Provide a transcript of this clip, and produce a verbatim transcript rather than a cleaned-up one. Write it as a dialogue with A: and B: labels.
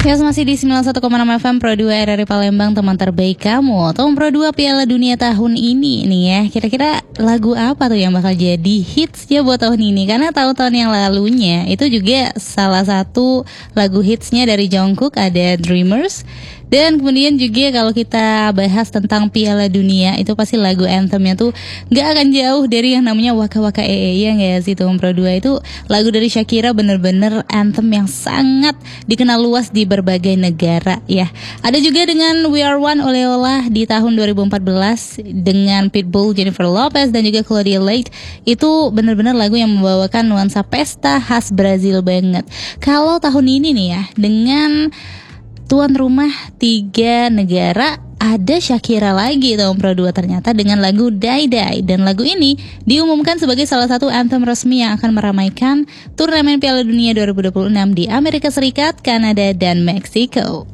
A: Ya, masih di sembilan puluh satu koma enam F M Pro dua R R I Palembang, teman terbaik kamu. Tahun Pro dua Piala Dunia tahun ini nih ya. Kira-kira lagu apa tuh yang bakal jadi hitsnya buat tahun ini? Karena tahun-tahun yang lalunya itu juga salah satu lagu hitsnya dari Jungkook ada Dreamers. Dan kemudian juga kalau kita bahas tentang Piala Dunia, itu pasti lagu anthemnya tuh gak akan jauh dari yang namanya Waka Waka Ee, ya gak sih? Tahun Pro dua itu lagu dari Shakira bener-bener anthem yang sangat dikenal luas di berbagai negara ya. Ada juga dengan We Are One oleh Ola di tahun dua ribu empat belas dengan Pitbull, Jennifer Lopez dan juga Claudia Leight. Itu bener-bener lagu yang membawakan nuansa pesta khas Brazil banget. Kalau tahun ini nih ya, dengan tuan rumah tiga negara, ada Shakira lagi tahun Pro dua ternyata dengan lagu Die Die. Dan lagu ini diumumkan sebagai salah satu anthem resmi yang akan meramaikan turnamen Piala Dunia dua ribu dua puluh enam di Amerika Serikat, Kanada, dan Meksiko.